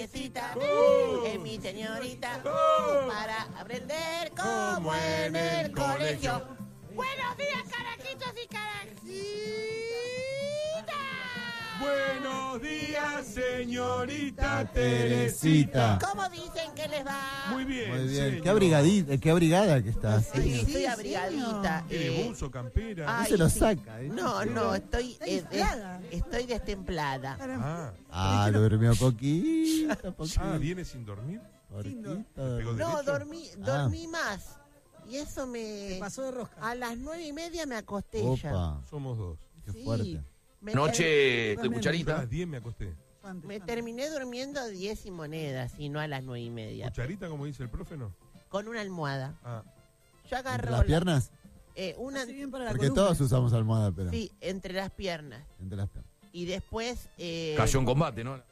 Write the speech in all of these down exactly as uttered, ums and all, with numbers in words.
Teresita, Oh. es mi señorita, Oh. para aprender como en el colegio. Buenos días, carajitos y carajitas. Buenos días, señorita Teresita. ¿Cómo dicen que les va? Muy bien, Muy bien. señor. Qué abrigadita, qué abrigada que estás. Sí, señor. estoy abrigadita. ¿Tiene eh, buzo, campera? ay, No se lo sí. saca, ¿eh? No, no, estoy, Está eh, inflada. eh, estoy destemplada. Ah, Ah, durmió poquito, poquito. ah, ¿viene sin dormir? Poquito. pegó de- No, ¿Derecho? dormí, Ah. dormí más. Y eso me... Se pasó de rosca. A las nueve y media me acosté ya. Opa, Somos dos. qué Sí. fuerte. Me Noche de También. Yo a cucharita. las diez me acosté. Antes, Me antes. terminé durmiendo a diez y monedas y no a las nueve y media. ¿Cucharita, como dice el profe, no? Con una almohada. Ah, Yo ¿Entre agarro las la- piernas? eh, una, Hace bien para la Porque columna. todos usamos almohada, pero sí, entre las piernas. entre las piernas. Y después... eh, Cayó en combate, ¿no?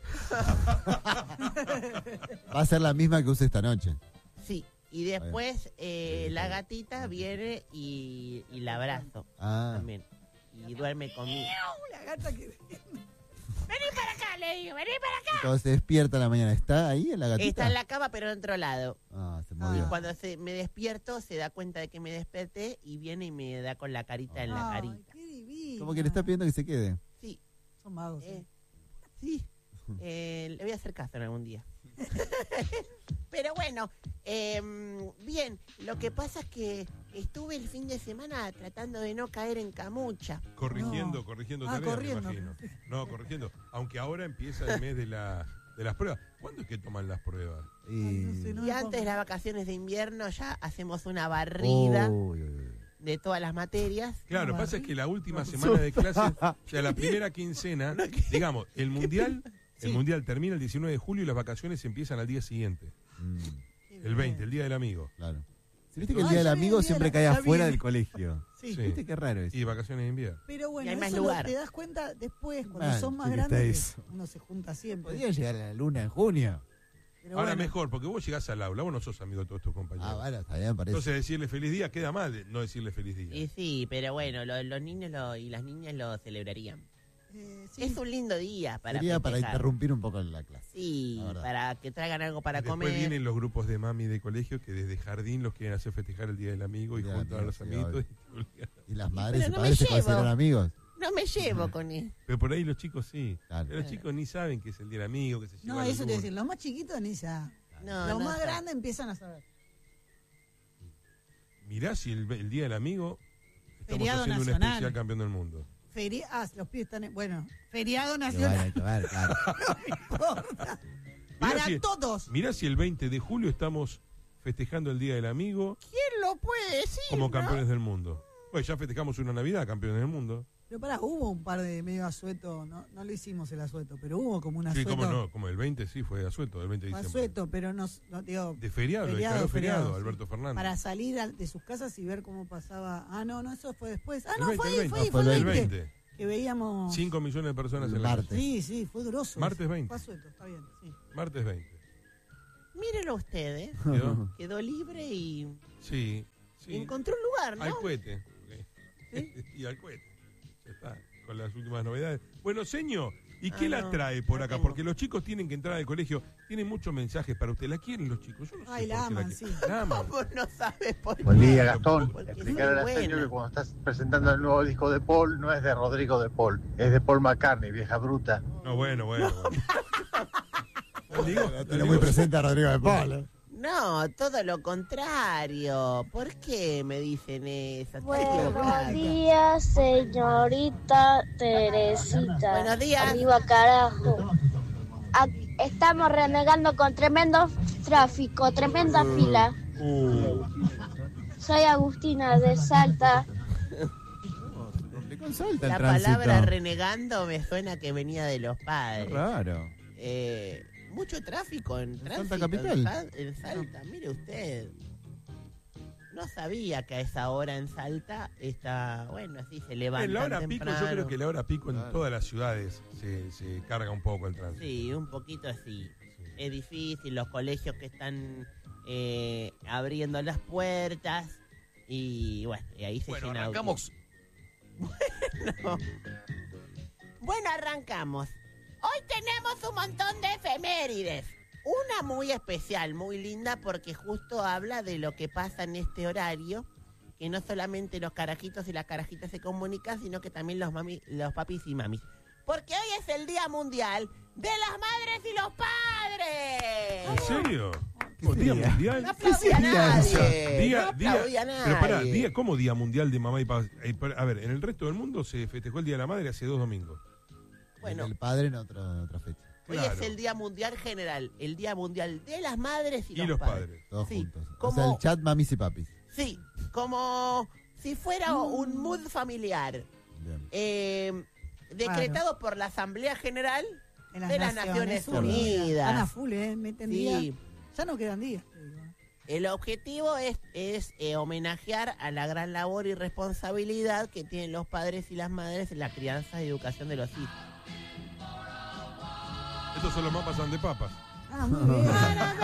Va a ser la misma que use esta noche. Sí. Y después eh, Bien. la gatita viene y, y la abrazo Ah, también. Y duerme conmigo. La gata que... Vení para acá, le digo, vení para acá. cuando se despierta en la mañana, ¿está ahí en la gatita? Está en la cama, pero en otro lado. Ah, se Y movió. cuando se, me despierto, se da cuenta de que me desperté y viene y me da con la carita en la Ay, carita. qué divina. Como que le está pidiendo que se quede. Sí, Son magos. eh, eh. sí. Eh, le voy a hacer caso en algún día. Pero bueno, eh, bien, lo que pasa es que estuve el fin de semana tratando de no caer en camucha. corrigiendo, No. corrigiendo Ah, tareas, corriendo. me imagino. No, corrigiendo. Aunque ahora empieza el mes de, la, de las pruebas. ¿Cuándo es que toman las pruebas? Y... no sé, no Y me antes de pongo. las vacaciones de invierno ya hacemos una barrida Uy, uy, uy. de todas las materias. Claro, No, pasa es ¿sí? que la última semana de clases, o sea, la primera quincena, digamos, el mundial, el Sí. mundial termina el diecinueve de julio y las vacaciones empiezan al día siguiente, Mm, el veinte, el día del amigo. claro. Si viste que el Ay, día del ya vi el amigo día siempre de la- cae ya afuera vi. del colegio. Sí. Sí. ¿Viste qué raro es? Y vacaciones de invierno. Pero bueno, Y hay más eso lo- lugar. te das cuenta después, cuando Mal, son más sí que grandes, está que eso. uno se junta siempre. Podría llegar a la luna en junio. Pero Ahora bueno, mejor, porque vos llegás al aula, vos no sos amigo de todos tus compañeros. Ah, bueno, está bien, parece. Entonces decirle feliz día queda mal, de no decirle feliz día. Y sí, pero bueno, lo- los niños lo- y las niñas lo celebrarían. eh, sí. Es un lindo día para Sería para festejar. interrumpir un poco la clase. Sí, la verdad. para que traigan algo para Y después comer. vienen los grupos de mami de colegio que desde jardín los quieren hacer festejar el día del amigo y Día del juntan a amigo, los sí, amiguitos. obvio. y te obligan. Y las madres Pero y no padres me se consideran llevo. amigos. No me llevo con él. Pero por ahí los chicos sí. Claro. Pero los chicos ni saben que es el día del amigo, que se lleva No, la eso te luna. decir, los más chiquitos ni saben. No, los no más sabe. grandes empiezan a saber. Mirá si el, el día del amigo estamos Feriado haciendo un nacional. especial campeón del mundo. Feria ah, los pibes están en- bueno, feriado Que van nacional, a acabar, claro. no importa. Mirá Para si- todos. Mirá si el veinte de julio estamos festejando el día del amigo ¿Quién lo puede decir? como no? campeones del mundo. Bueno, ya festejamos una Navidad, campeones del mundo. Pero pará, hubo un par de medio asueto, no, no lo hicimos el asueto, pero hubo como un Sí, asueto. cómo no, como el veinte sí fue asueto, el veinte de diciembre. asueto, pero no, no digo, De feriado, lo Feriado, declaró feriado, feriado, sí. Alberto Fernández. para salir al- de sus casas y ver cómo pasaba. Ah, no, no, eso fue después. Ah, El no, veinte, fue el ahí, fue ahí, veinte. fue No, el el veinte. veinte. Que veíamos. cinco millones de personas El en la martes. calle. Sí, sí, fue grosso. Martes veinte. Fue asueto, está bien, sí. Martes veinte. Mírenlo ustedes. ¿Quedó? Quedó libre y Sí, sí. encontró un lugar, ¿no? Al cohete. Ok. Y al cohete. Ya está, con las últimas novedades. Bueno, señor, ¿y qué Ah, la no, trae por no acá? tengo. Porque los chicos tienen que entrar al colegio. Tienen muchos mensajes para usted. ¿La quieren los chicos? Yo no sé Ay, la por qué aman, quieren. sí. La aman. ¿Cómo no sabes por qué? Buen día, Gastón. Porque Explicar a la soy señora buena. que cuando estás presentando el nuevo disco de Paul, no es de Rodrigo de Paul, es de Paul McCartney, vieja bruta. No, bueno, bueno. bueno. No digo, no Tiene digo- muy presente a Rodrigo de Paul. No, todo lo contrario. ¿Por qué me dicen eso? Estoy Buenos equivocada. días, señorita Teresita. Buenos días. Arriba, carajo. Ac- Estamos renegando con tremendo tráfico, tremenda fila. Uh, Soy Agustina de Salta. Le consulta el La tránsito. palabra renegando me suena que venía de los Qué padres. raro. Eh, mucho tráfico en tránsito. Salta Capital. En, Sal- en Salta, mire usted. No sabía que a esa hora en Salta está, bueno, así se levanta en la hora pico, temprano. yo creo que la hora pico en Claro. todas las ciudades se, se carga un poco el tránsito. Sí, un poquito así. Es difícil, los colegios que están eh, abriendo las puertas y bueno, y ahí se Bueno, llena de arrancamos. autos. Bueno, arrancamos. Hoy tenemos un montón de efemérides. Una muy especial, muy linda, porque justo habla de lo que pasa en este horario, que no solamente los carajitos y las carajitas se comunican, sino que también los, mami, los papis y mamis. Porque hoy es el Día Mundial de las Madres y los Padres. ¿En serio? ¿Qué ¿O Día sería? Mundial? No aplaudí a sería nadie. eso? Día, no día, aplaudí a nadie. pero pará, día, ¿cómo Día Mundial de Mamá y Papá? Eh, pero, a ver, en el resto del mundo se festejó el Día de la Madre hace dos domingos. Bueno, El padre en otra, en otra fecha. hoy Claro. es el Día Mundial General, el Día Mundial de las Madres y, Y los padres. Todos Sí, juntos. O como- sea, el chat mamis y papis. Sí, como si fuera un mood familiar. Bien. Eh, decretado por la Asamblea General En de las Naciones Unidas. Están a full, ¿eh? Meten Sí. días. Ya no quedan días. te digo. El objetivo es, es eh, homenajear a la gran labor y responsabilidad que tienen los padres y las madres en la crianza y educación de los hijos. Estos son los mapas de papas. Ah, muy bien.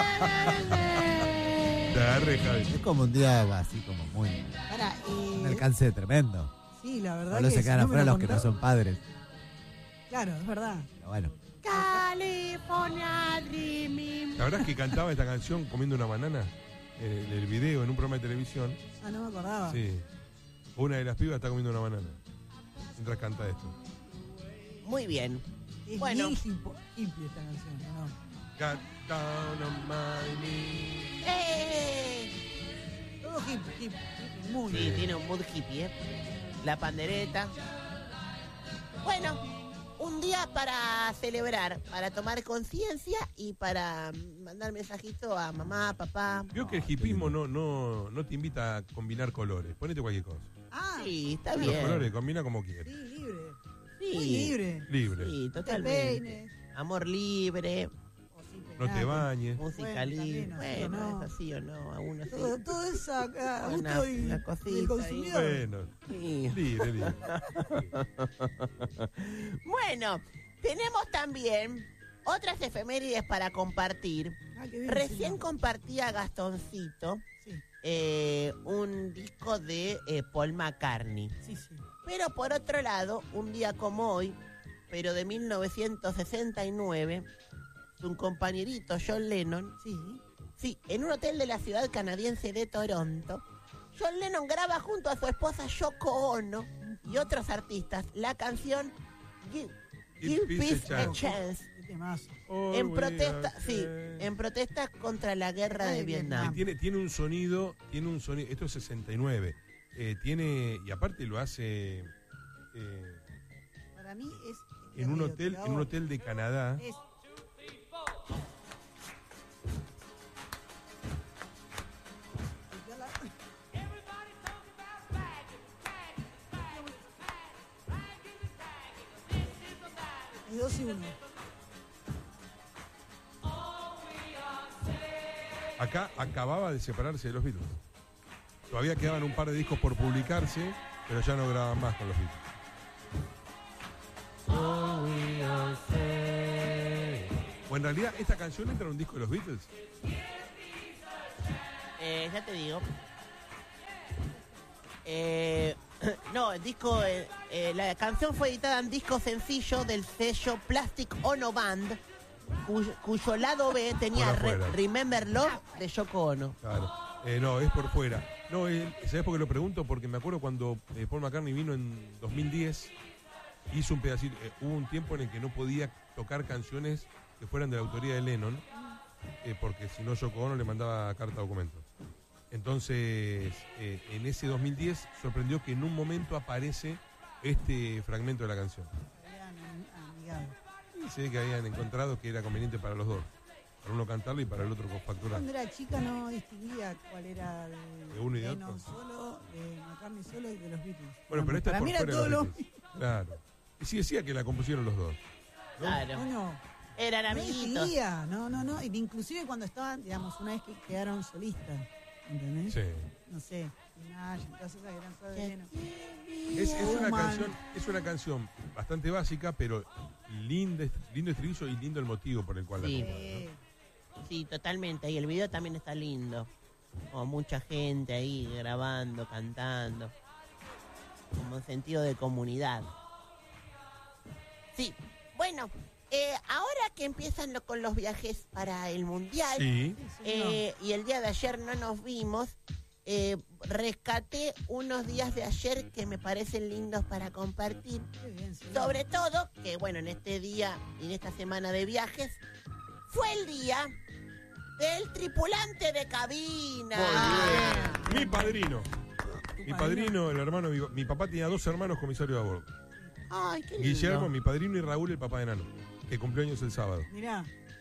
Te agarré, Javi. Es como un día así como muy... Pará, eh, Un alcance tremendo. sí, la verdad Solo que se si quedan no me afuera lo los que no contó- son padres. Claro, es verdad. Pero bueno. California Dreaming. ¿La verdad es que cantaba esta canción comiendo una banana? En el, el video, en un programa de televisión. Ah, no me acordaba. Sí. Una de las pibas está comiendo una banana. Mientras canta esto. Muy bien. Es Bueno. bien hip- hippie esta canción, ¿no? Got down on my knees. ¡Eh! Todo hippie, hippie, hippie, muy Sí, bien. tiene un mood hippie, ¿eh? La pandereta. Bueno, un día para celebrar, para tomar conciencia y para mandar mensajito a mamá, papá. Vio que el hipismo no, no, no te invita a combinar colores. Ponete cualquier cosa. Ah, Sí, está Los bien. colores combina como quieras. sí, libre. Sí. Muy libre. Libre. Sí, Te totalmente. peines, Amor libre, o sin No te peinarte. bañes. música Bueno, libre. también, Bueno, así o no. es así o no, a uno sí. Todo, todo eso acá, a Una- gusto y, una y cosita el consumidor. Bueno, Sí. libre, libre. Bueno, tenemos también otras efemérides para compartir. Ah, qué bien, Recién señor. compartía Gastoncito Sí, eh, un disco de eh, Paul McCartney. sí, sí. Pero por otro lado, un día como hoy, pero de mil novecientos sesenta y nueve, un compañerito, John Lennon, Sí. sí, en un hotel de la ciudad canadiense de Toronto, John Lennon graba junto a su esposa Yoko Ono y otros artistas la canción Give, Give Peace a Chance, Qué temazo. en protesta, sí, en protesta contra la guerra de Ay, Vietnam. Tiene, tiene un sonido, tiene un sonido, esto es sesenta y nueve, eh, tiene, y aparte lo hace eh, Para mí es... en un hotel, en un hotel de Canadá. Es, es dos y uno. Acá acababa de separarse de los Beatles. Todavía quedaban un par de discos por publicarse, pero ya no grababan más con los Beatles. O en realidad, esta canción entra en un disco de los Beatles. Eh, ya te digo. Eh, no, el disco, eh, eh, la canción fue editada en disco sencillo del sello Plastic Ono Band, cuyo, cuyo lado B tenía Por Re- afuera. Remember Love de Yoko Ono. Claro. Eh, no, es por fuera. No, eh, ¿sabés por qué lo pregunto? Porque me acuerdo cuando eh, Paul McCartney vino en dos mil diez, hizo un pedacito. eh, hubo un tiempo en el que no podía tocar canciones que fueran de la autoría de Lennon, eh, porque si no Yoko Ono le mandaba carta documentos. Entonces, eh, en ese dos mil diez sorprendió que en un momento aparece este fragmento de la canción. Eran am- amigables. Y se ve que habían encontrado que era conveniente para los dos. Para uno cantarlo y para el otro facturar. Cuando era chica no distinguía cuál era de, De uno y de Lennon otro. solo, de McCartney solo y de los Beatles. Bueno, pero esta Para es por mí era fuera de todo los lo Beatles. Claro. Y sí decía que la compusieron los dos. Claro. No, Eran no amiguitos. distinguía, no, no, no. y Inclusive cuando estaban, digamos, una vez que quedaron solistas, ¿entendés? Sí. No sé, Nash, todas esas que eran todas de Lennon. Es, es una Human. canción, es una canción bastante básica, pero linda, lindo estribillo y lindo el motivo por el cual Sí. la compone, Eh, Sí, totalmente. Y el video también está lindo. Como mucha gente ahí grabando, cantando. Como un sentido de comunidad. Sí, bueno, eh, ahora que empiezan lo- con los viajes para el Mundial, Sí. eh, y el día de ayer no nos vimos, eh, rescaté unos días de ayer que me parecen lindos para compartir. Qué bien, señor. Sobre todo, que bueno, en este día y en esta semana de viajes, fue el día del tripulante de cabina. Mi padrino. Tu Mi padrino, el hermano, mi, mi papá tenía dos hermanos comisarios a bordo. Ay, qué lindo. Guillermo, mi padrino, y Raúl, el papá de Nano, que cumplió años el sábado. Mirá,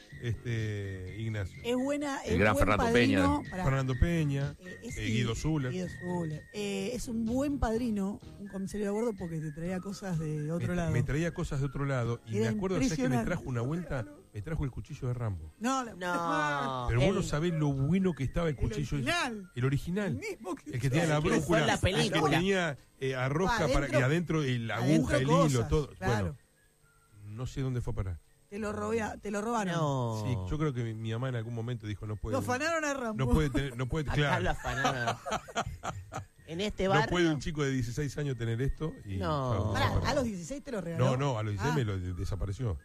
Este, Ignacio. es buena. El es gran buen Fernando padrino Peña. para- Fernando Peña, eh, es- eh, Guido Zuller. Guido Zuller. Eh, es un buen padrino, un comisario de bordo, porque te traía cosas de otro me, lado. me traía cosas de otro lado y Era me acuerdo, ¿sabes que me impresionante. trajo una vuelta? Me trajo el cuchillo de Rambo. No, la- No. Pero vos no el- sabés lo bueno que estaba el el cuchillo. original. El original. El mismo que, El que tenía la El que usó brújula. en la el que película. tenía eh, arrosca Ah, para, adentro- y adentro el- la adentro aguja, el cosas, hilo, todo. claro. Bueno, no sé dónde fue a parar. Te lo, robia- te lo robaron. No. Sí, yo creo que mi, mi mamá en algún momento dijo, no puede. Lo afanaron a Rambo. No puede tener, no puede, Acá claro, lo afanaron. En este no barrio. puede un chico de dieciséis años tener esto. Y, No. chao, Pará, desapareció. a los dieciséis te lo regaló. No, no, a los dieciséis Ah, me lo de- desapareció.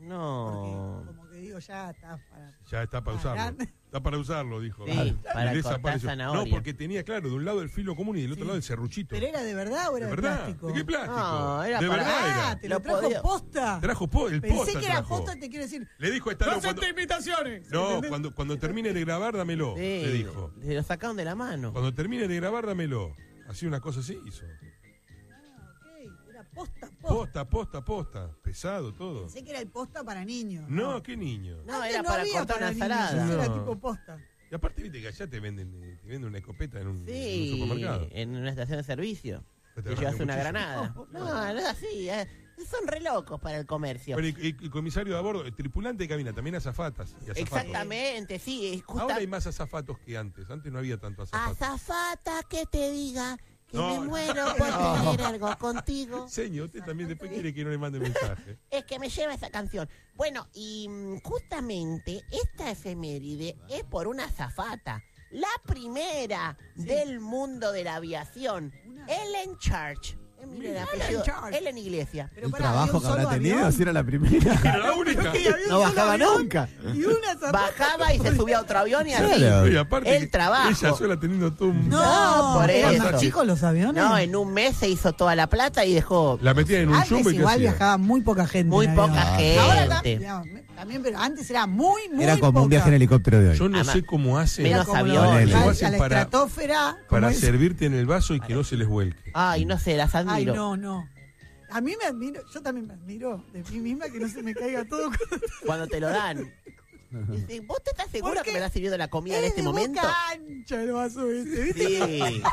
No. Porque, como que digo, ya está para... Ya está para usarlo. Para- Está para usarlo, dijo. Sí, Y para desapareció. cortar No, zanahoria. porque tenía, claro, de un lado el filo común y del otro Sí. lado el serruchito. ¿Pero era de verdad o era ¿De de, verdad? plástico? ¿De qué plástico? No, era de para- verdad Ah, era. te lo, Lo trajo podía- posta. Trajo po- el Pensé posta que era trajo. posta, te quiero decir. Le dijo esta ¡No cuando, acepte invitaciones! no, ¿entendés? cuando, cuando termine de grabar, dámelo. Sí, Le dijo. Se lo sacaron de la mano. Cuando termine de grabar, dámelo. Así una cosa así hizo. Ah, ok, era posta, posta. Posta, posta, posta. Pesado todo. Pensé que era el posta para niños. No, qué niño. No, Antes era no para había cortar para una niños, ensalada. Era No. tipo posta. Y aparte, viste que allá te venden, eh, te venden una escopeta en un, en Sí, un supermercado. en una estación de servicio. Te Te agarran llevas un una cuchillo. granada. No, No, no es así. eh. Son re locos para el comercio. Pero y, y- y comisario de a bordo, el tripulante de cabina, también azafatas. y azafatos. Exactamente, sí. es justa- Ahora hay más azafatos que antes. Antes no había tanto azafatos. Azafata que te diga que No. me muero por tener algo contigo. Señor, usted también después quiere que no le mande mensaje. Es que me lleva esa canción. Bueno, y mm, justamente esta efeméride es por una azafata. La primera del mundo de la aviación. Una- Ellen Church. Eh, mira el Ellen apellido. Church. Ellen Iglesia. Pero El pará, había trabajo un que habrá solo tenido avión. si era la primera. Era la única. Sí, había un No solo bajaba avión nunca. Y una zapata. Bajaba y se subía a otro avión y así. Claro. Y aparte, El trabajo. ella sola teniendo todo un... No, No, por ¿eran eso. más chicos los aviones? No, en un mes se hizo toda la plata y dejó La metía en un Antes jumbo y ¿qué igual hacía? viajaba muy poca gente. muy en poca avión. gente. Ahora tam- digamos, me- también, pero antes era muy, muy Era como poca. un viaje en helicóptero de hoy. Yo no Además, sé cómo hacen menos Era como aviones. lo- Lo a, hacen a la para- estratosfera. como para es- servirte en el vaso y que no se les vuelque. Ay, no sé, las Ay, admiro. no, no. A mí me admiro, yo también me admiro de mí misma que no se me caiga todo. Cuando te lo dan. Dice, ¿vos te estás seguro Porque que me estás sirviendo la comida en Es este de momento? boca ancha el vaso ese, ¿viste? Sí.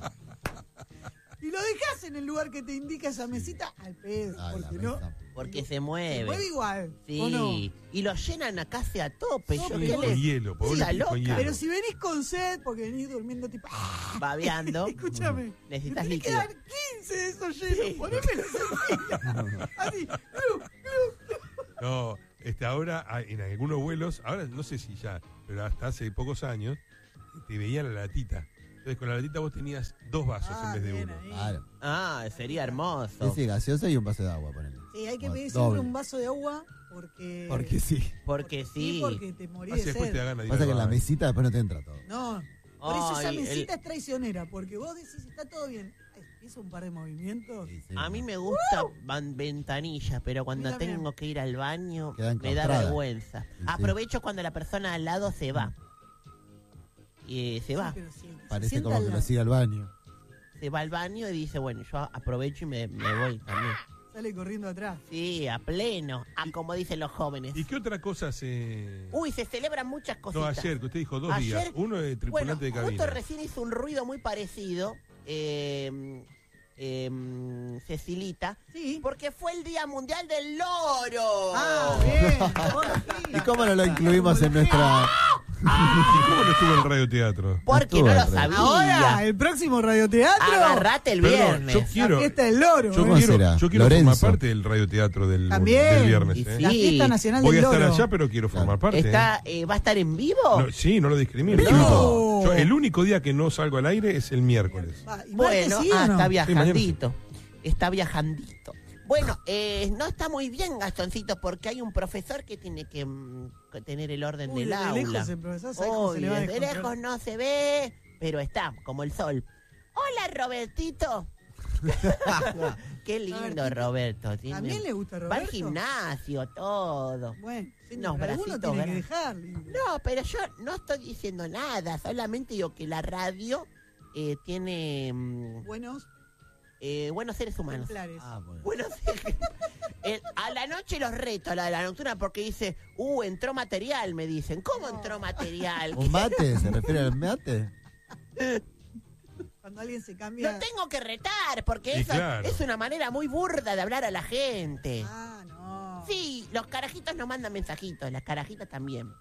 Y lo dejas en el lugar que te indica esa mesita al pedo, Ah, la porque no. mesa. Porque se Se mueve. mueve igual. Sí. ¿O no? Y lo llenan a casi a tope. Yo Tope, qué vos- les Con hielo, por Diga con loca. hielo. Pero si venís con sed, porque venís durmiendo tipo. ¡ah! babeando. Escúchame. Necesitas me tenés que líquido. dar quince de esos llenos. Sí. Ponémelo en Así. glu, glu. No, este, ahora hay- en algunos vuelos, ahora no sé si ya, pero hasta hace pocos años, te veían la latita. Entonces con la latita vos tenías dos vasos Ah, en vez de bien uno. ahí. Claro. Ah, sería hermoso. Sí, sí, gaseosa y un vaso de agua, ponele. Sí, hay que Como pedir doble. siempre un vaso de agua porque. Porque sí. Porque Sí, sí. porque te morís Así de después te da sed. ganas de ir Pasa al que en la baño. mesita después no te entra todo. No. Por eso esa Ay, el- mesita es traicionera, porque vos decís, está todo bien. Ay, empieza un par de movimientos. Sí, sí. A mí me gusta van ventanillas, pero cuando A mí también. tengo que ir al baño Queda me da enclaustrada. vergüenza. Sí, sí. Aprovecho cuando la persona al lado se va. Y se va. Sí, pero sí, se Parece sienta como al que lo lado. sigue al baño. Se va al baño y dice, bueno, yo aprovecho y me, me voy también. Sale corriendo atrás. Sí, a pleno, a como dicen los jóvenes. ¿Y qué otra cosa se...? Uy, se celebran muchas No, cositas. ayer, que usted dijo dos Ayer, días. Uno de Bueno, tripulante de justo cabina. recién hizo un ruido muy parecido, eh, eh, Cecilita, Sí. porque fue el Día Mundial del Loro. Ah, bien. por fin. ¿Y cómo no lo incluimos en nuestra...? ¿Y cómo no estuvo en el radioteatro? Porque Estuvo no lo el rey. sabía. Ahora, el próximo radioteatro. Agarrate el Perdón, viernes. yo quiero, La fiesta del loro. yo ¿eh? ¿Cómo quiero, será? yo quiero Lorenzo. formar parte del radioteatro del, También. del viernes. Y ¿eh? sí. La fiesta nacional Voy a del estar loro. allá, pero quiero formar parte. Está, eh, ¿Va a estar en vivo? No, sí, no lo discrimino. No. Yo, el único día que no salgo al aire es el miércoles. Va, ¿y martes Bueno, sí o ah, no? está Sí, mañana viajandito. Está viajandito. Bueno, eh, no está muy bien, Gastoncito, porque hay un profesor que tiene que, mm, que tener el orden Uy, del desde aula. lejos el profesor, ¿sabes cómo Uy, se le va a desde descontrolar? lejos no se ve, pero está, como el sol. Hola, Robertito. Qué lindo, Robertito. Roberto. Tiene- ¿También le gusta a Va Roberto? al gimnasio, todo. Bueno, Unos pero alguno bracitos tiene que grandes. dejar libre. No, pero yo no estoy diciendo nada, solamente digo que la radio eh, tiene mm, Buenos eh, buenos seres humanos. ejemplares. Ah, bueno. Buenos eh, a la noche los reto, a la de la nocturna, porque dice, uh, entró material, me dicen. ¿Cómo entró material? ¿Un mate? ¿Se refiere al mate? Cuando alguien se cambia... Lo tengo que retar, porque Y eso claro. es una manera muy burda de hablar a la gente. Ah, no. Sí, los carajitos no mandan mensajitos, las carajitas también.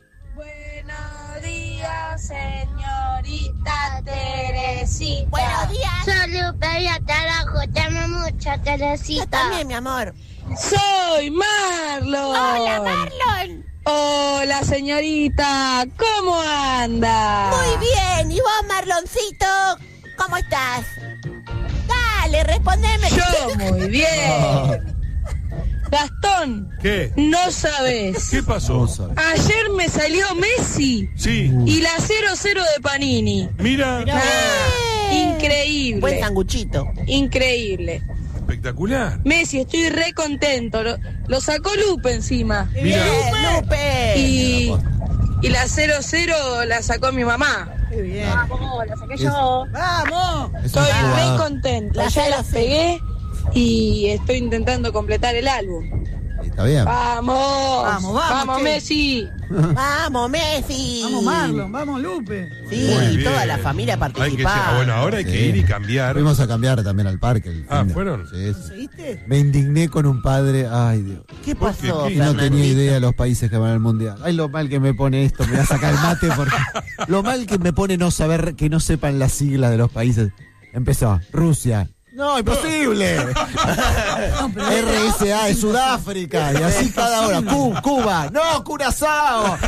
Buenos días, señorita Teresita. Buenos días. Solo pedía carajo, te amo mucho, Yo Teresita. también, mi amor. Soy Marlon. Hola, Marlon. Hola, señorita. ¿Cómo anda? Muy bien. ¿Y vos, Marloncito? ¿Cómo estás? Dale, respondeme. Yo muy bien. Gastón, ¿Qué? no sabes. ¿Qué pasó? Vamos a ver. Ayer me salió Messi Sí, y la cero cero de Panini. mira, Ah, increíble. Buen sanguchito. Increíble. espectacular. Messi, estoy re contento. Lo, lo sacó Lupe encima. Mira, Bien, Lupe. Y, y la cero cero la sacó mi mamá. Qué bien. Vamos, la saqué yo. ¡Vamos! Es un Estoy re jugador. contenta. La Ya cero las cero. pegué y estoy intentando completar el álbum. Está bien. ¡Vamos! Vamos, vamos, che. Messi! Vamos, Messi. Vamos, Marlon, vamos, Lupe. Sí, Muy bien. toda la familia hay que participando. ser- bueno, ahora hay que Sí. ir y cambiar. Fuimos a cambiar también al parque. el Ah, fin de- ¿fueron? Sí, sí. ¿Conseguiste? Me indigné con un padre. Ay, Dios. ¿Qué ¿Por qué? pasó, ¿Qué? Y no tenía Fernandito? idea de los países que van al mundial. Ay, lo mal que me pone esto, me va a sacar el mate porque lo mal que me pone no saber que no sepan las siglas de los países. Empezó Rusia. No, imposible. No, pero R S A es Sudáfrica y así cada hora. Cu- Cuba. No, Curazao.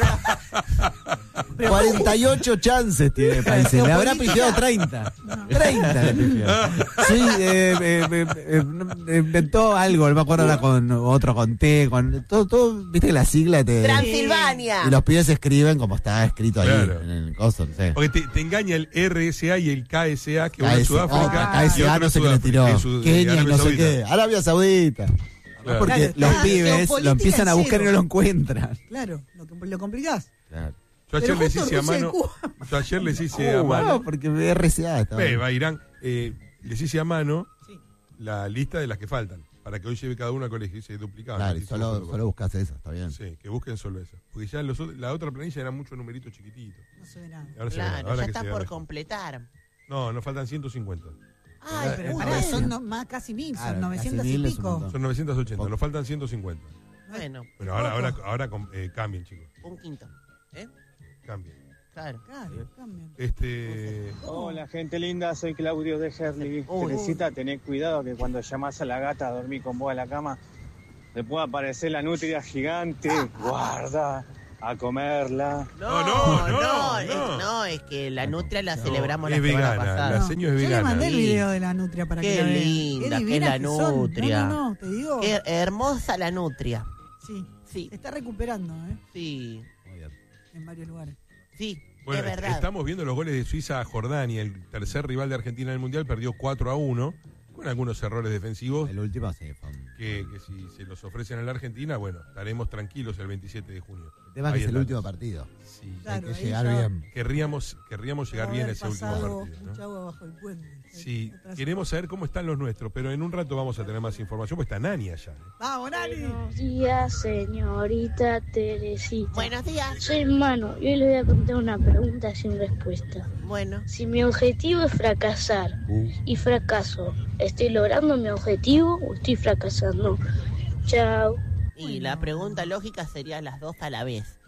cuarenta y ocho chances tiene el país. Le habrá pifiado treinta. treinta le pifió. Sí, eh, eh, eh, eh, eh, inventó algo, no me acuerdo ahora con otro con T, con todo, todo, viste que la sigla te... Transilvania. Y los pibes escriben como está escrito ahí Claro. en el coso, no sé. Porque te, te engaña el R S A y el K S A, que uno K es S Sudáfrica. A, y K S A otro no es sé qué le Sudáfrica, tiró. es Sud- Kenia, Arabia no sé Saudita. qué. Arabia Saudita. Claro. Porque Claro, los claro, pibes geopolítica lo empiezan a en buscar y cero. no lo encuentran. Claro, lo, com- lo complicás. Claro. Yo ayer Pero les justo hice a Rusia y mano. Cuba. Yo ayer les hice a Cuba, mano. no, porque R S A está Eh, bien. va Irán. Eh, les hice a mano Sí. la lista de las que faltan. Para que hoy lleve cada uno al colegio y se duplicado. Claro, no y hice solo, un solo buscas eso, está bien. Sí, que busquen solo eso. Porque ya los, otros- la otra planilla eran muchos numeritos chiquititos. No se ve nada. Ahora se ve, Claro, ahora ya que está se ve por mejor. completar. No, nos faltan ciento cincuenta. Ay, Pero uy, pará, bueno. son no- más casi mil, son Claro, novecientos casi y mil es un pico. montón. Son novecientos ochenta, Poco. nos faltan ciento cincuenta. Bueno, Bueno, ahora, ahora, Poco. ahora com- eh, cambien, chicos. un quinto. ¿Eh? Cambien. Claro. Claro, cambian. Este. Hola, gente linda, soy Claudio de Herley. Uy. Teresita, tenés cuidado que cuando llamás a la gata a dormir con vos a la cama, te puede aparecer la nutria gigante. Guarda, a comerla. No, no, no, no, es, no. no, es que la nutria la No, celebramos es la semana vegana, pasada. la seño es Yo le vegana. mandé el Sí. video de la nutria para Qué que la vean. linda que es divina la que son. nutria. No, no, no, te digo. Qué hermosa la nutria. Sí, Sí, se está recuperando, ¿eh? sí, Muy bien. En varios lugares. sí, Bueno, es verdad. estamos viendo los goles de Suiza a Jordania, el tercer rival de Argentina en el Mundial, perdió cuatro a uno, con algunos errores defensivos El último sí fue un- que, que si se los ofrecen a la Argentina, bueno, estaremos tranquilos el veintisiete de junio. El tema es Ahí que es el está. último partido. Sí, Claro, Hay que ahí llegar ya- bien. querríamos, querríamos llegar Va a bien a haber ese último pasado partido. ¿no? mucha agua bajo el puente. Sí, Otras- queremos saber cómo están los nuestros, pero en un rato vamos a tener más información, porque está Nani allá. ¿eh? ¡Vamos, Nani! Buenos días, señorita Teresita. Buenos días. Soy Manu y hoy le voy a contar una pregunta sin respuesta. Bueno, Si mi objetivo es fracasar Uh, y fracaso, ¿estoy logrando mi objetivo o estoy fracasando? Chao. y la pregunta lógica sería las dos a la vez,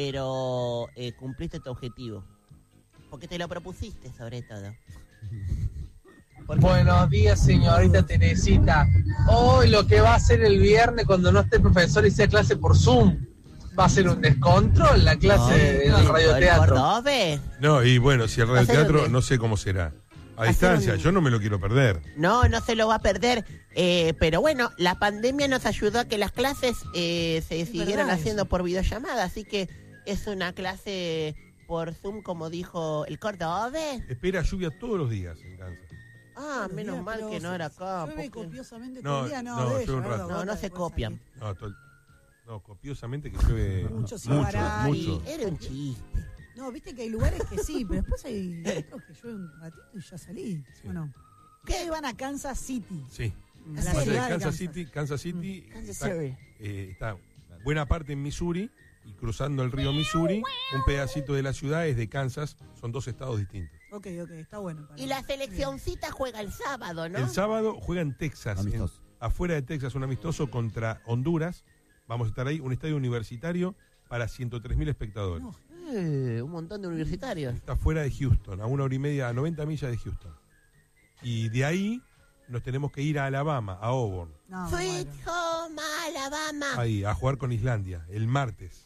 pero eh, cumpliste tu objetivo. Porque te lo propusiste, sobre todo. Porque- Buenos días, señorita Teresita. Hoy lo que va a hacer el viernes cuando no esté el profesor y sea clase por Zoom, va a ser un descontrol la clase Ay, en el ¿Por radioteatro. dos veces? No, y bueno, si el Va a ser radioteatro un- no sé cómo será. A distancia, un... yo no me lo quiero perder. No, no se lo va a perder. Eh, pero bueno, la pandemia nos ayudó a que las clases eh, se Es siguieran verdad haciendo eso. por videollamada. Así que es una clase por Zoom, como dijo el Cordobés. Espera lluvia todos los días en Kansas. Ah, Los menos días, mal pero que no se- era acá. Llueve porque- copiosamente No, todo el día, no, no, de llueve un llover, rato. la No, gota no se después copian. salir. No, to- no, copiosamente que llueve Mucho, mucho, sí, mucho. barato. Ay, era un chiste. No, viste que hay lugares que sí, pero después hay otros que llueve un ratito y ya salí. Sí. ¿O no? ¿Qué van a Kansas City? Sí. A Lo la que pasa es que ciudad de Kansas Kansas. City, Kansas City Kansas está, City. eh, está buena parte en Missouri y cruzando el río Missouri, un pedacito de la ciudad es de Kansas, son dos estados distintos. Ok, ok, está bueno. para Y mí. la seleccioncita juega el sábado, ¿no? El sábado juega en Texas, en- Amistoso. afuera de Texas, un amistoso contra Honduras. Vamos a estar ahí, un estadio universitario para ciento tres mil espectadores. No, Eh, un montón de universitarios. Está fuera de Houston, a una hora y media, a noventa millas de Houston. Y de ahí nos tenemos que ir a Alabama, a Auburn, no, me Sweet muero. Home Alabama. ahí, a jugar con Islandia, el martes.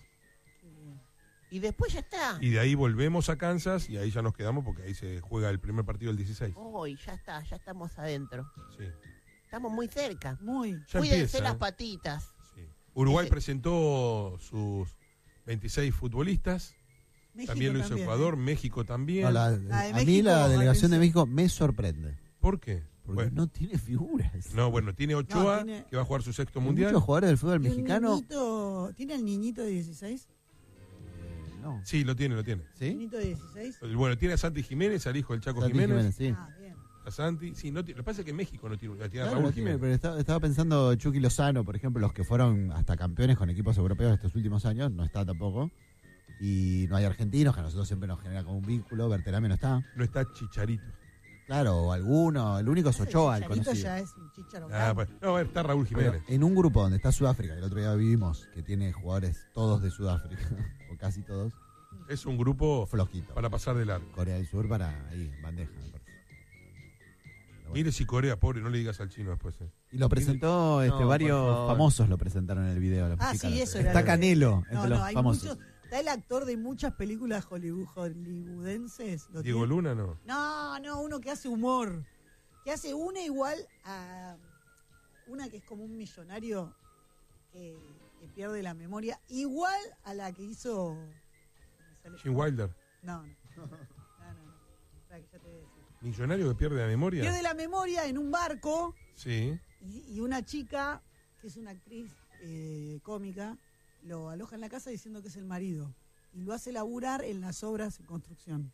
Y después ya está. Y de ahí volvemos a Kansas y ahí ya nos quedamos porque ahí se juega el primer partido del dieciséis. Uy, ya está, ya estamos adentro. Sí, Estamos muy cerca. Muy. ya Cuídense empieza, las ¿eh? patitas. Sí. Uruguay Ese- presentó sus veintiséis futbolistas. México También lo hizo también, Ecuador, ¿eh? México también. No, la- La de a mí México, la delegación de atención. México me sorprende. ¿Por qué? Porque Bueno, no tiene figuras. no, bueno, tiene Ochoa, No, tiene- que va a jugar su sexto Hay mundial. muchos jugadores del fútbol ¿Y un mexicano. niñito- ¿Tiene el niñito de dieciséis? Eh, no. Sí, lo tiene, lo tiene. ¿Sí? ¿Niñito de dieciséis? Bueno, tiene a Santi Jiménez, al hijo del Chaco Santi Jiménez. Jiménez, sí. Ah, bien. A Santi. Sí, no, ti- lo que pasa es que México no tiene, tiene a Claro, Raúl lo tiene, Jiménez. pero estaba, estaba pensando Chucky Lozano, por ejemplo, los que fueron hasta campeones con equipos europeos estos últimos años, no está tampoco. Y no hay argentinos, que a nosotros siempre nos genera como un vínculo. Berterame no está. No está Chicharito. Claro, o alguno. El único es Ochoa, el Chicharito conocido. ya es un chicharo. Ah, bueno, no, a ver, está Raúl Pero Jiménez. en un grupo donde está Sudáfrica, que el otro día vivimos, que tiene jugadores todos de Sudáfrica, o casi todos, Es un grupo flojito. para pasar del arco. Corea del Sur para ahí, bandeja, me parece. Pero bueno. Mire si Corea, pobre, no le digas al chino después. eh. Y lo presentó este, por varios favor. famosos, lo presentaron en el video. los Ah, mexicanos. sí, eso era Está lo que- Canelo entre No, los no, hay famosos. muchos. Está el actor de muchas películas hollywood- hollywoodenses. ¿lo Diego tiene? Luna, no. No, no, uno que hace humor. Que hace una igual a una que es como un millonario que, que pierde la memoria, igual a la que hizo. me sale- Jim Wilder. No, no. No, no, no. Espera que ya te voy a decir. Millonario que pierde la memoria. Pierde la memoria en un barco Sí. y, y una chica, que es una actriz eh, cómica, lo aloja en la casa diciendo que es el marido y lo hace laburar en las obras de construcción.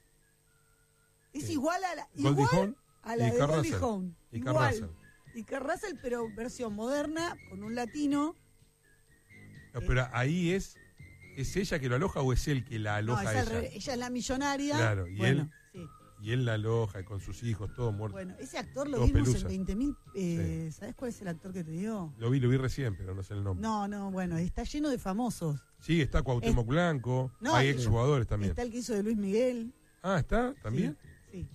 Es Sí. igual a la, Goldie igual Hawn a la y de Carl Goldie Russell. Hawn. Y Carl Igual. Russell. Y Carl Russell, pero versión moderna, con un latino. No, pero ahí es. ¿Es ella que lo aloja o es él que la No, aloja es a al ella? revés. Ella es la millonaria. Claro, y bueno, él- sí. Y él la aloja con sus hijos, todo muerto. Bueno, ese actor lo Todo vimos pelusa. en veinte mil. Eh, ¿Sabes cuál es el actor que te digo? Lo vi, lo vi recién, pero no sé el nombre. No, no, bueno, está lleno de famosos. Sí, está Cuauhtémoc Blanco. No, hay eh, exjugadores también. Está el que hizo de Luis Miguel. Ah, ¿está? ¿También? Sí.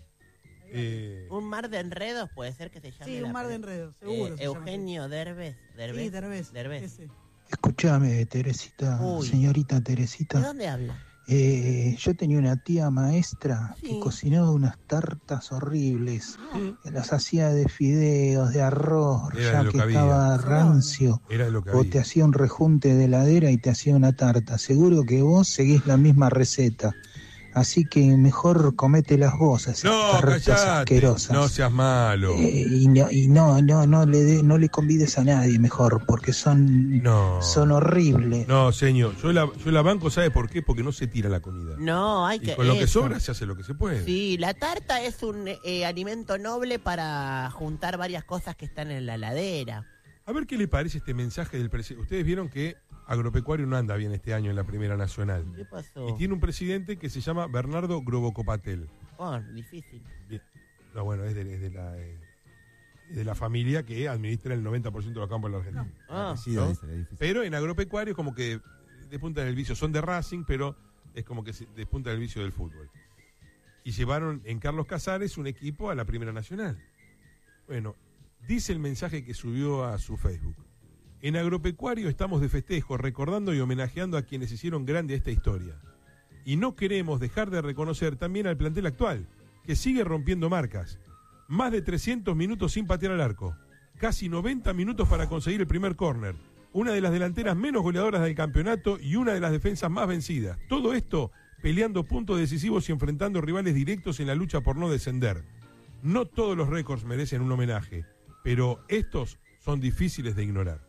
Eh, Un mar de enredos puede ser que se llame. Sí, la un mar de película. enredos, seguro. Eh, se llama Eugenio Derbez. así. Derbez. Sí, Derbez. Derbez. ese. Escúchame, Teresita, Uy. señorita ¿De Teresita. dónde habla? Eh, yo tenía una tía maestra Sí. que cocinaba unas tartas horribles. Ah, Que las hacía de fideos, de arroz, Era de ya lo que que había. estaba rancio. era lo que O te había. hacía un rejunte de heladera y te hacía una tarta. Seguro que vos seguís la misma receta. Así que mejor comételas vos, esas No, tartas callate. asquerosas. No seas malo. Eh, y no, y no, no, no le de- no le convides a nadie mejor, porque son, No. son horribles. No, señor. Yo la, yo la banco, ¿sabe por qué? Porque no se tira la comida. No, hay Y que. con lo que eso. sobra se hace lo que se puede. Sí, la tarta es un eh, alimento noble para juntar varias cosas que están en la heladera. A ver qué le parece este mensaje del presidente. Ustedes vieron que Agropecuario no anda bien este año en la Primera Nacional. ¿Qué pasó? Y tiene un presidente que se llama Bernardo Grobocopatel. Oh, difícil. Bien. No, bueno, es de, es de la, eh, es de la familia que administra el noventa por ciento de los campos de la Argentina. Ah, Sí, ¿no? dice, es difícil. Pero en Agropecuario es como que despuntan el vicio. Son de Racing, pero es como que se despuntan el vicio del fútbol. Y llevaron en Carlos Casares un equipo a la Primera Nacional. Bueno, dice el mensaje que subió a su Facebook. En Agropecuario estamos de festejo, recordando y homenajeando a quienes hicieron grande esta historia. Y no queremos dejar de reconocer también al plantel actual, que sigue rompiendo marcas. más de trescientos minutos sin patear al arco, casi noventa minutos para conseguir el primer córner, una de las delanteras menos goleadoras del campeonato y una de las defensas más vencidas. Todo esto peleando puntos decisivos y enfrentando rivales directos en la lucha por no descender. No todos los récords merecen un homenaje, pero estos son difíciles de ignorar.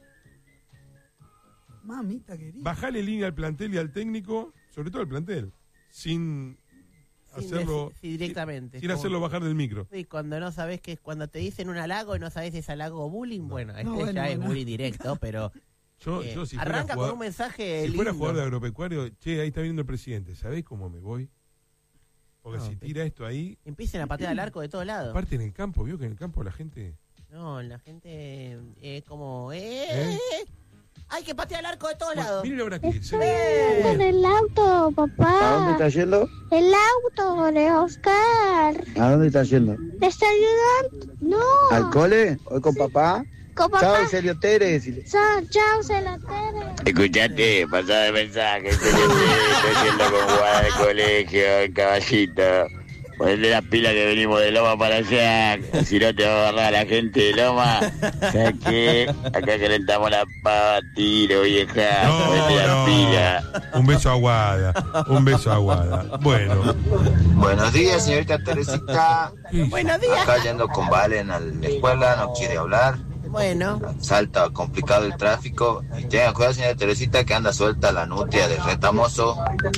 Mamita querida. Bajale línea al plantel y al técnico, sobre todo al plantel, sin, Sin hacerlo dec- sí, directamente. sin hacerlo bajar del micro. Sí, cuando no sabes que es cuando te dicen un halago y no sabes si es halago o bullying, bueno, este No, bueno, ya es bueno. bullying directo, pero Yo, eh, yo si fuera arranca jugador, con un mensaje si fuera lindo. jugador de agropecuario, che, ahí está viendo el presidente, ¿sabés cómo me voy? Porque No, si pe- tira esto ahí, Empiecen a patear al arco de todos lados. aparte en el campo, vio que en el campo la gente... No, la gente es como... Eh, ¿Eh? Hay que patear al arco de todos Bueno, lados. mire la hora que es. ¿eh? Eh, En el auto, papá. ¿A dónde está yendo? El auto de Oscar. ¿A dónde está yendo? ¿Le está ayudando? No. ¿Al cole? ¿Hoy con papá? Con Chao, papá. en serio, Tere. decile. Chao, chao, se la tere. Escuchate, pasá de mensaje, estoy haciendo con jugada de colegio, el caballito. Ponle las pilas que venimos de Loma para allá, si no te va a agarrar la gente de Loma. ¿Sabes qué? Acá calentamos la pava a tiro, vieja. No, Ponle las no. pilas. Un beso a Guada, un beso a Guada. Bueno, Buenos días, señorita Teresita. Buenos días. Acá yendo con Valen a la escuela, no quiere hablar. Bueno, Salta, complicado el tráfico. Y tenga cuidado, señora Teresita, que anda suelta la nutria de retamoso.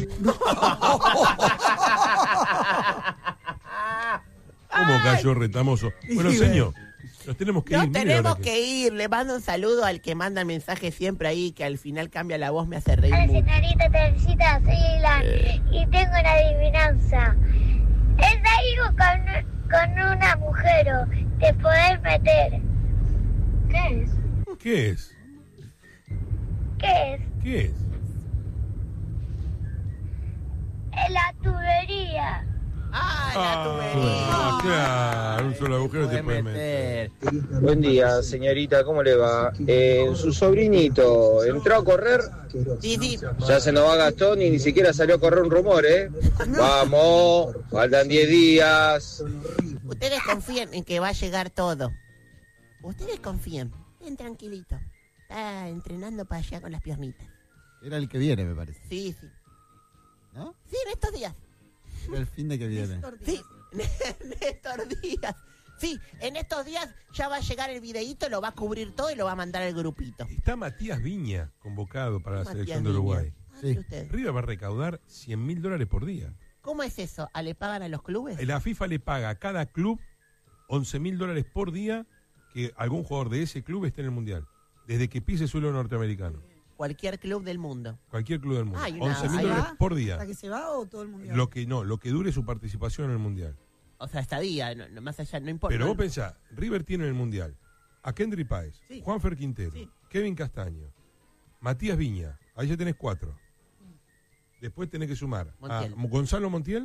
¿cómo cayó retamoso? Bueno, señor, nos tenemos que ir. nos mire la tenemos hora que ir. Le mando un saludo al que manda el mensaje siempre ahí, que al final cambia la voz, me hace reír Hola, mucho. señorita Teresita, soy Ilan y tengo una adivinanza. Esa hijo con, con un agujero, te podés meter. ¿Qué es? ¿Qué es? ¿Qué es? ¿Qué es? En la tubería. ¡Ah, la Ah, tubería! claro, un solo agujero te Puede puede meter. meter. Buen día, señorita, ¿cómo le va? Eh, su sobrinito entró a correr, Sí, sí. ya se nos va Gastón y ni siquiera salió a correr un rumor, ¿eh? Vamos, faltan diez días. Ustedes confíen en que va a llegar todo. Ustedes confíen. Ven tranquilito. Está entrenando para allá con las piernitas. Era el que viene, me parece. Sí, sí. ¿No? Sí, en estos días. Era el fin de que viene. Sí, en estos días. Sí, en estos días ya va a llegar el videíto, lo va a cubrir todo y lo va a mandar al grupito. Está Matías Viña convocado para la Matías selección de Viña. Uruguay. Ah, mire usted. River va a recaudar cien mil dólares por día. ¿Cómo es eso? ¿A le pagan a los clubes? La FIFA le paga a cada club once mil dólares por día que algún jugador de ese club esté en el Mundial. Desde que pise suelo norteamericano. Cualquier club del mundo. Cualquier club del mundo. Hay una- once mil hay- dólares por día. ¿Hasta que se va o todo el mundial? Lo que no, lo que dure su participación en el Mundial. O sea, estadía, no, no, más allá, no importa. Pero vos pensás, River tiene en el Mundial a Kendry Páez, Sí. Juanfer Quintero, Sí. Kevin Castaño, Matías Viña, ahí ya tenés cuatro. Después tenés que sumar Montiel. a Gonzalo Montiel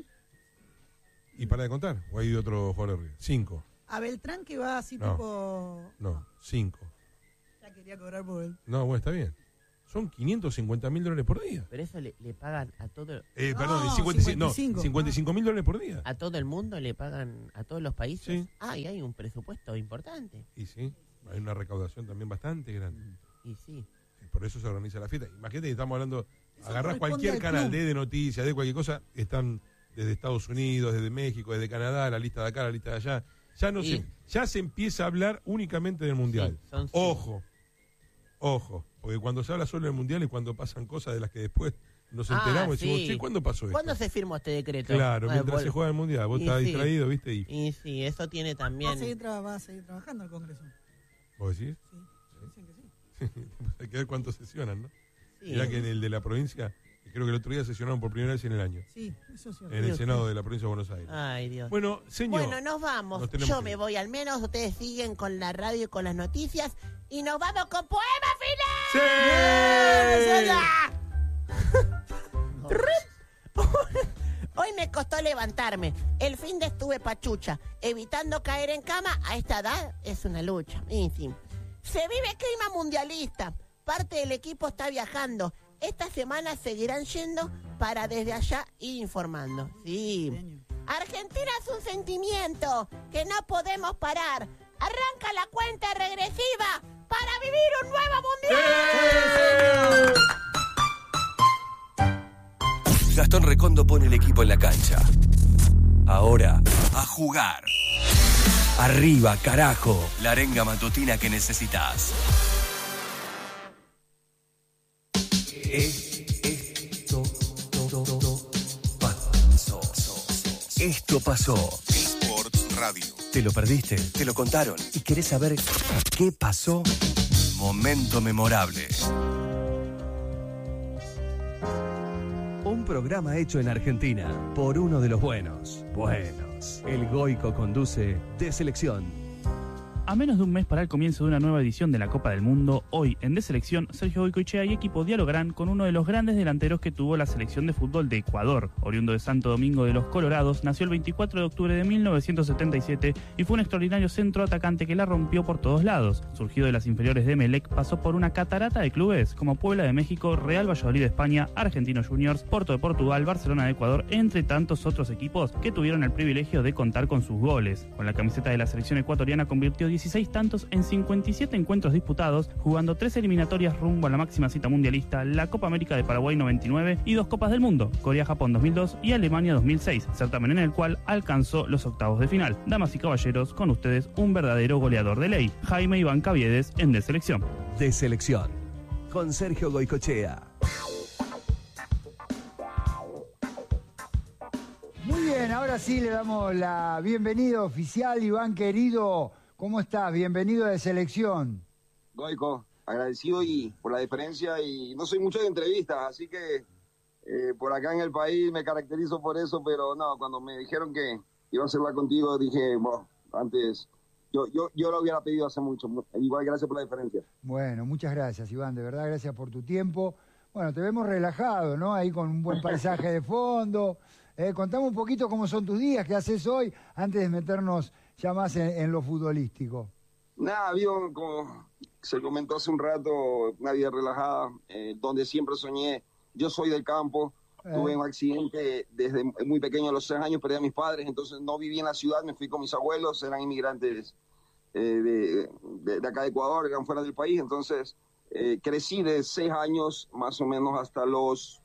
y para de contar, o hay otro jugador de River. Cinco, A Beltrán que va así No. tipo... no, cinco. Ya quería cobrar por él. No, bueno, está bien. Son quinientos cincuenta mil dólares por día. Pero eso le, le pagan a todo Eh, No, perdón, cincuenta y cinco, no, cincuenta y cinco. cincuenta y cinco mil dólares por día. a todo el mundo, le pagan a todos los países. Sí. Ah, y hay un presupuesto importante. Y sí, hay una recaudación también bastante grande. Y sí. Sí, por eso se organiza la fiesta. Imagínate que estamos hablando, Eso agarrás corresponde cualquier al canal club. de, de noticias, de cualquier cosa, están desde Estados Unidos, desde México, desde Canadá, la lista de acá, la lista de allá. Ya no Y- se, ya se empieza a hablar únicamente del Mundial. Sí, son- Ojo, ojo, porque cuando se habla solo del Mundial es cuando pasan cosas de las que después nos Ah, enteramos y decimos, sí. che, ¿cuándo pasó esto? ¿Cuándo se firmó este decreto? Claro, Ah, mientras vol- se juega el Mundial, vos Y estás sí. distraído, ¿viste? Y Y sí, eso tiene Va a, también... seguir tra- va a seguir trabajando el Congreso. ¿vos decís? Sí, dicen que sí. Hay que ver cuántos sesionan, ¿no? Sí. Mirá que en el de la provincia, creo que el otro día sesionaron por primera vez en el año. Sí, eso es cierto. En el Sí, Senado de la provincia de Buenos Aires. Ay, Dios. Bueno, señor. Bueno, nos vamos. nos tenemos Yo que me ir. voy al menos, ustedes siguen con la radio y con las noticias. Y nos vamos con Poema Final. Hoy me costó levantarme. El fin de estuve pachucha, evitando caer en cama. A esta edad es una lucha. En fin. Se vive clima mundialista. Parte del equipo está viajando. Esta semana seguirán yendo para desde allá ir informando. Sí. Genio. Argentina es un sentimiento que no podemos parar. Arranca la cuenta regresiva para vivir un nuevo mundial. Gastón Recondo pone el equipo en la cancha. Ahora, a jugar. Arriba, carajo, la arenga matutina que necesitas. Esto pasó. Esto pasó. Sports Radio. ¿Te lo perdiste? ¿Te lo contaron? ¿Y querés saber qué pasó? Momento memorable. Un programa hecho en Argentina por uno de los buenos. Buenos. El Goico conduce De Selección. A menos de un mes para el comienzo de una nueva edición de la Copa del Mundo, hoy en De Selección, Sergio Goicoechea y equipo dialogarán con uno de los grandes delanteros que tuvo la selección de fútbol de Ecuador. Oriundo de Santo Domingo de los Colorados, nació el veinticuatro de octubre de mil novecientos setenta y siete y fue un extraordinario centro atacante que la rompió por todos lados. Surgido de las inferiores de Emelec, pasó por una catarata de clubes como Puebla de México, Real Valladolid de España, Argentinos Juniors, Porto de Portugal, Barcelona de Ecuador, entre tantos otros equipos que tuvieron el privilegio de contar con sus goles. Con la camiseta de la selección ecuatoriana convirtió dieciséis tantos en cincuenta y siete encuentros disputados, jugando tres eliminatorias rumbo a la máxima cita mundialista, la Copa América de Paraguay noventa y nueve y dos Copas del Mundo, Corea-Japón dos mil dos y Alemania dos mil seis, certamen en el cual alcanzó los octavos de final. Damas y caballeros, con ustedes un verdadero goleador de ley, Jaime Iván Caviedes en De Selección. De Selección, con Sergio Goicoechea. Muy bien, ahora sí le damos la bienvenida oficial, Iván querido. ¿Cómo estás? Bienvenido a De Selección. Goico, agradecido y por la diferencia, y no soy mucho de entrevistas, así que eh, por acá en el país me caracterizo por eso, pero no, cuando me dijeron que iba a hablar contigo, dije, bueno, antes, yo, yo, yo lo hubiera pedido hace mucho. Igual, gracias por la diferencia. Bueno, muchas gracias, Iván, de verdad, gracias por tu tiempo. Bueno, te vemos relajado, ¿no? Ahí con un buen paisaje de fondo. Eh, contame un poquito cómo son tus días, qué haces hoy, antes de meternos ya más en, en lo futbolístico. Nada, vivo, como se comentó hace un rato, una vida relajada, eh, donde siempre soñé. Yo soy del campo, eh. tuve un accidente desde muy pequeño, a los seis años, perdí a mis padres, entonces no viví en la ciudad, me fui con mis abuelos, eran inmigrantes eh, de, de, de acá de Ecuador, eran fuera del país, entonces eh, crecí de seis años más o menos hasta los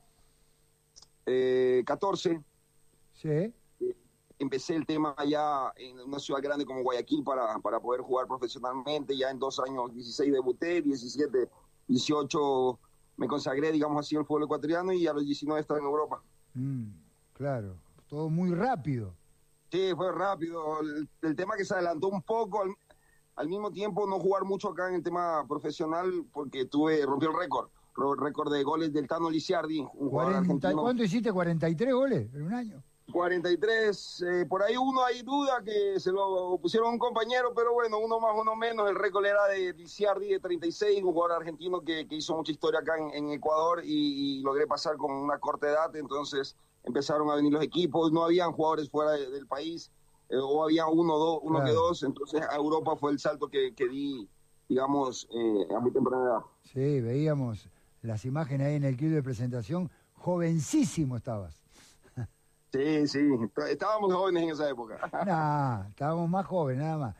eh, catorce. Sí. Empecé el tema ya en una ciudad grande como Guayaquil para, para poder jugar profesionalmente. Ya en dos años, dieciséis debuté, diecisiete, dieciocho me consagré, digamos así, en el fútbol ecuatoriano y a los diecinueve estaba en Europa. Mm, claro, todo muy rápido. Sí, fue rápido. El, el tema que se adelantó un poco, al, al mismo tiempo no jugar mucho acá en el tema profesional porque tuve, rompió el récord. El récord de goles del Tano Lisiardi, un jugador argentino. ¿Cuánto hiciste? ¿cuarenta y tres goles en un año? cuarenta y tres, eh, por ahí uno hay duda que se lo pusieron a un compañero, pero bueno, uno más, uno menos. El récord era de Lisiardi de treinta y seis, un jugador argentino que, que hizo mucha historia acá en, en Ecuador y, y logré pasar con una corta edad, entonces empezaron a venir los equipos, no habían jugadores fuera de, del país, eh, o había uno, dos, uno claro. que dos, entonces a Europa fue el salto que, que di, digamos, eh, a muy temprana edad. Sí, veíamos las imágenes ahí en el kit de presentación, jovencísimo estabas. Sí, sí, estábamos jóvenes en esa época. Nah, estábamos más jóvenes, nada más.